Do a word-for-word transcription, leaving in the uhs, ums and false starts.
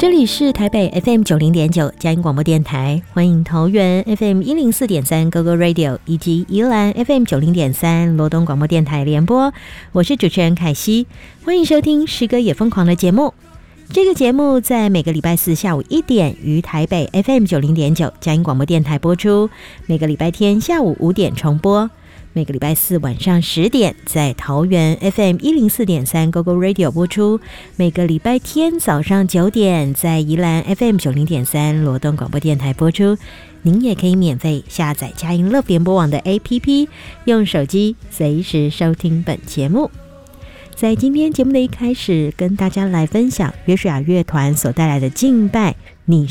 这里是台北 F M 九零点九佳音广播电台，欢迎桃园 F M 一零四点三 Go Go Radio 以及宜兰 F M 九零点三罗东广播电台联播，我是主持人凯西，欢迎收听诗歌也疯狂的节目。这个节目在每个礼拜四下午一点于台北 F M 九零点九佳音广播电台播出，每个礼拜天下午五点重播，每个礼拜四晚上十点在桃园 F M 一零四点三 Go Go Radio 播出，每个礼拜天早上九点在宜兰 F M 九零点三罗东广播电台播出。您也可以免费下载佳音乐联播网的 A P P， 用手机随时收听本节目。在今天节目的一开始，跟大家来分享约书亚乐团所带来的敬拜，你